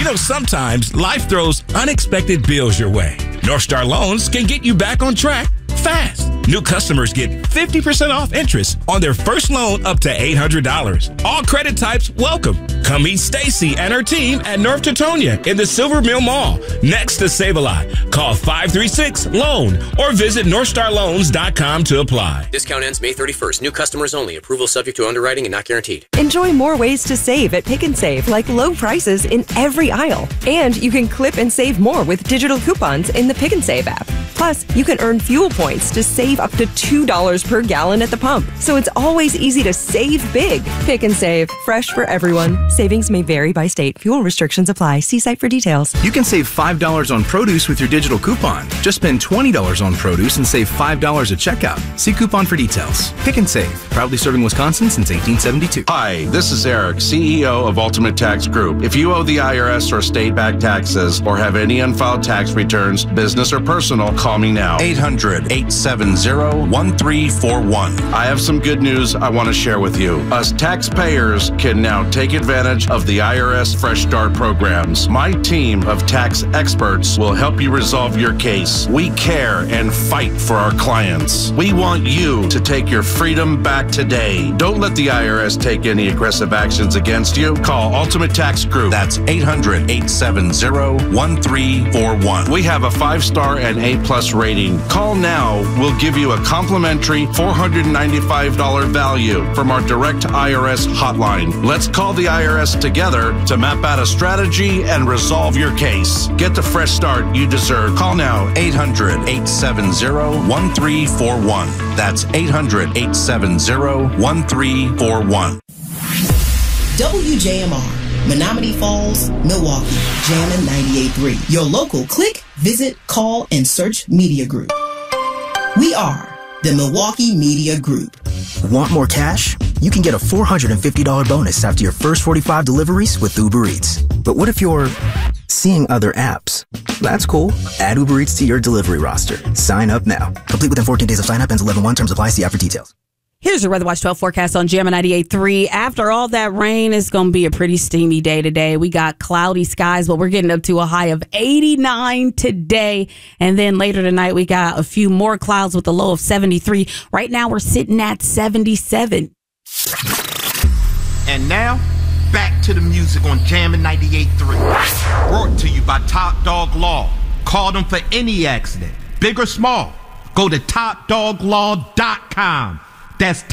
sometimes life throws unexpected bills your way. North Star Loans can get you back on track fast. New customers get 50% off interest on their first loan up to $800. All credit types welcome. Come meet Stacy and her team at North Teutonia in the Silver Mill Mall next to Save-A-Lot. Call 536-LOAN or visit NorthstarLoans.com to apply. Discount ends May 31st. New customers only. Approval subject to underwriting and not guaranteed. Enjoy more ways to save at Pick and Save, like low prices in every aisle. And you can clip and save more with digital coupons in the Pick and Save app. Plus, you can earn fuel points to save up to $2 per gallon at the pump. So it's always easy to save big. Pick and Save. Fresh for everyone. Savings may vary by state. Fuel restrictions apply. See site for details. You can save $5 on produce with your digital coupon. Just spend $20 on produce and save $5 at checkout. See coupon for details. Pick and Save. Proudly serving Wisconsin since 1872. Hi, this is Eric, CEO of Ultimate Tax Group. If you owe the IRS or state-backed taxes or have any unfiled tax returns, business or personal, call me now. 800-870-1341. I have some good news I want to share with you. Us taxpayers can now take advantage of the IRS Fresh Start programs. My team of tax experts will help you resolve your case. We care and fight for our clients. We want you to take your freedom back today. Don't let the IRS take any aggressive actions against you. Call Ultimate Tax Group. That's 800-870-1341. We have a 5-star and A+ rating. Call now. We'll give you a complimentary $495 value from our direct IRS hotline. Let's call the IRS together to map out a strategy and resolve your case. Get the fresh start you deserve. Call now. 800-870-1341. That's 800-870-1341. WJMR, Menominee Falls, Milwaukee, Jammin' 98.3. Your local click, visit, call, and search media group. We are the Milwaukee Media Group. Want more cash? You can get a $450 bonus after your first 45 deliveries with Uber Eats. But what if you're seeing other apps? That's cool. Add Uber Eats to your delivery roster. Sign up now. Complete within 14 days of sign up. Ends 11/1. Terms apply. See app for details. Here's your Weather Watch 12 forecast on Jammin' 98.3. After all that rain, it's going to be a pretty steamy day today. We got cloudy skies, but we're getting up to a high of 89 today. And then later tonight, we got a few more clouds with a low of 73. Right now, we're sitting at 77. And now, back to the music on Jammin' 98.3. Brought to you by Top Dog Law. Call them for any accident, big or small. Go to TopDogLaw.com. That's